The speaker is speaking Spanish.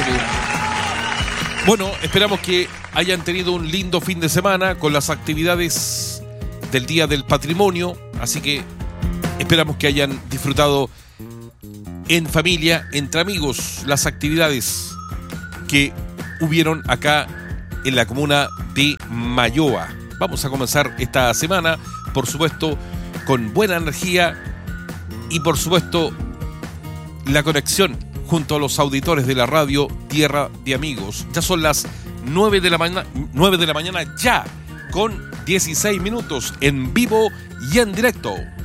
Bueno, esperamos que hayan tenido un lindo fin de semana con las actividades del Día del Patrimonio, así que esperamos que hayan disfrutado en familia, entre amigos, las actividades que hubieron acá en la comuna de Mayoa. Vamos a comenzar esta semana, por supuesto, con buena energía y por supuesto la conexión junto a los auditores de la radio Tierra de Amigos. Ya son las 9 de la mañana ya, con 16 minutos en vivo y en directo.